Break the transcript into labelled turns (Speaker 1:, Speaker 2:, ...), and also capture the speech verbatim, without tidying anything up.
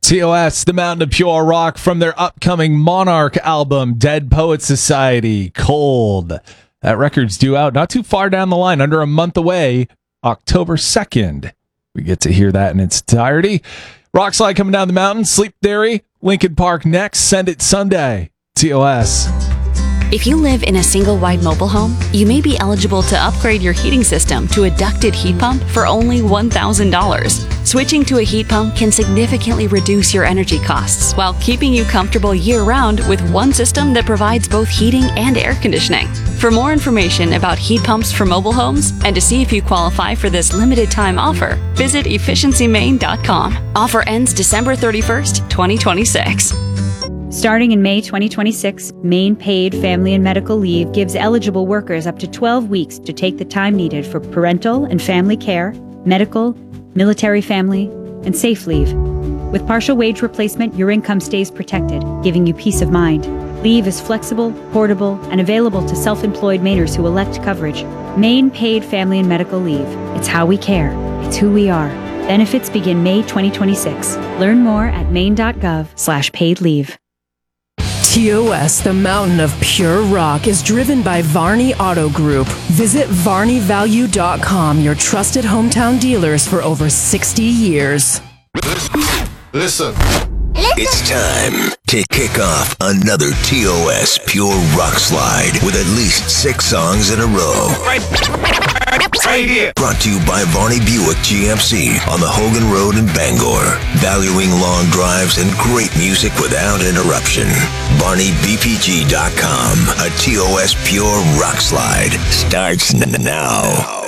Speaker 1: T O S, the Mountain of Pure Rock, from their upcoming Monarch album, Dead Poets Society, Cold. That record's due out not too far down the line, under a month away, October second. We get to hear that in its entirety. Rockslide coming down the mountain, Sleep Theory, Linkin Park next, Send It Sunday, T O S.
Speaker 2: If you live in a single-wide mobile home, you may be eligible to upgrade your heating system to a ducted heat pump for only one thousand dollars. Switching to a heat pump can significantly reduce your energy costs while keeping you comfortable year-round with one system that provides both heating and air conditioning. For more information about heat pumps for mobile homes and to see if you qualify for this limited-time offer, visit efficiency maine dot com. Offer ends December thirty-first, twenty twenty-six.
Speaker 3: Starting in May twenty twenty-six, Maine Paid Family and Medical Leave gives eligible workers up to twelve weeks to take the time needed for parental and family care, medical, military family, and safe leave. With partial wage replacement, your income stays protected, giving you peace of mind. Leave is flexible, portable, and available to self-employed Mainers who elect coverage. Maine Paid Family and Medical Leave. It's how we care. It's who we are. Benefits begin May twenty twenty-six. Learn more at maine.gov slash paid leave.
Speaker 4: T O S, the Mountain of Pure Rock, is driven by Varney Auto Group. Visit varney value dot com, your trusted hometown dealers for over sixty years.
Speaker 5: Listen. It's time to kick off another T O S Pure Rock Slide with at least six songs in a row. Right, right here. Brought to you by Varney Buick G M C on the Hogan Road in Bangor. Valuing long drives and great music without interruption. varney b p g dot com. A T O S Pure Rock Slide starts n- now.